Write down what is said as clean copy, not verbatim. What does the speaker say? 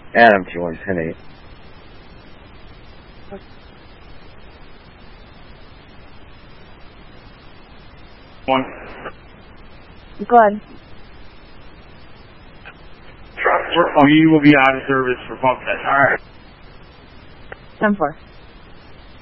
Adam, T110-8. One. Go ahead. Oh, you will be out of service for pump test. All right. 10-4.